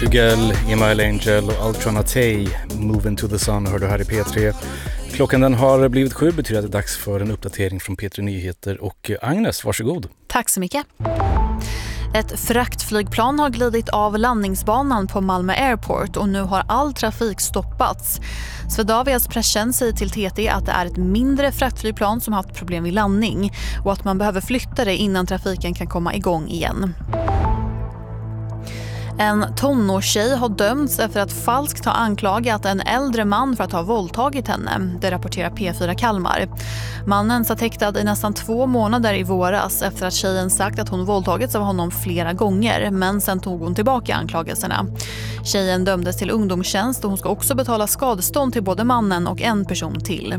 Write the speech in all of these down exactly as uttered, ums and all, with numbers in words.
Portugal, Email Angel och Ultra Tay, Moving to the Sun hör du här i P tre. Klockan den har blivit sju, betyder att det är dags för en uppdatering från P tre Nyheter. Och Agnes, varsågod. Tack så mycket. Ett fraktflygplan har glidit av landningsbanan på Malmö Airport och nu har all trafik stoppats. Swedavias presstjänst säger till T T att det är ett mindre fraktflygplan som haft problem vid landning och att man behöver flytta det innan trafiken kan komma igång igen. En tonårstjej har dömts efter att falskt ha anklagat en äldre man för att ha våldtagit henne. Det rapporterar P fyra Kalmar. Mannen satt häktad i nästan två månader i våras efter att tjejen sagt att hon våldtagits av honom flera gånger, men sen tog hon tillbaka anklagelserna. Tjejen dömdes till ungdomstjänst och hon ska också betala skadestånd till både mannen och en person till.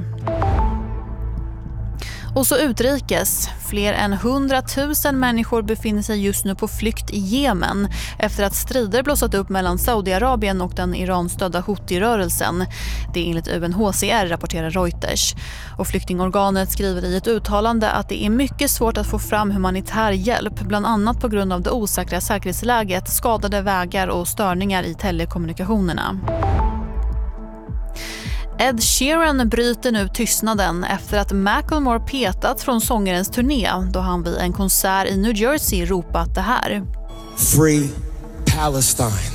Och så utrikes. Fler än hundratusen människor befinner sig just nu på flykt i Jemen efter att strider blossat upp mellan Saudiarabien och den Iran-stödda Houthi-rörelsen. Det är enligt U N H C R, rapporterar Reuters. Och flyktingorganet skriver i ett uttalande att det är mycket svårt att få fram humanitär hjälp, bland annat på grund av det osäkra säkerhetsläget, skadade vägar och störningar i telekommunikationerna. Ed Sheeran bryter nu tystnaden efter att Macklemore petat från sångerens turné då han vid en konsert i New Jersey ropat det här. Free Palestine.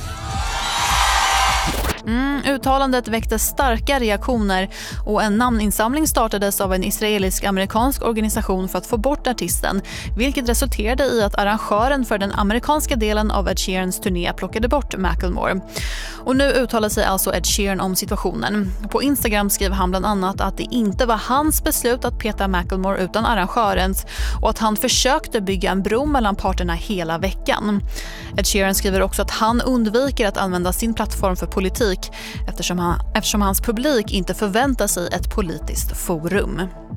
Mm, uttalandet väckte starka reaktioner och en namninsamling startades av en israelisk-amerikansk organisation för att få bort artisten, vilket resulterade i att arrangören för den amerikanska delen av Ed Sheerans turné plockade bort Macklemore. Och nu uttalar sig alltså Ed Sheeran om situationen. På Instagram skrev han bland annat att det inte var hans beslut att peta Macklemore utan arrangörens och att han försökte bygga en bro mellan parterna hela veckan. Ed Sheeran skriver också att han undviker att använda sin plattform för politik eftersom, han, eftersom hans publik inte förväntar sig ett politiskt forum.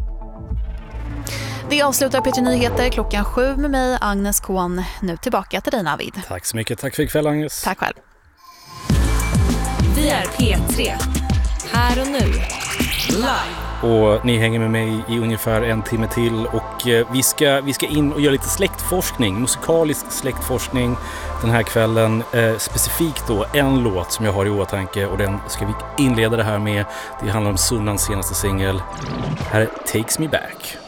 Det avslutar P tre Nyheter klockan sju med mig, Agnes Kohn. Nu tillbaka till dig, Navid. Tack så mycket. Tack för ikväll, Agnes. Tack själv. Vi är P tre. Här och nu. Live. Och ni hänger med mig i ungefär en timme till och eh, vi, ska, vi ska in och göra lite släktforskning, musikalisk släktforskning den här kvällen. Eh, specifikt då en låt som jag har i åtanke och den ska vi inleda det här med. Det handlar om Sunnans senaste singel. Här är Takes Me Back.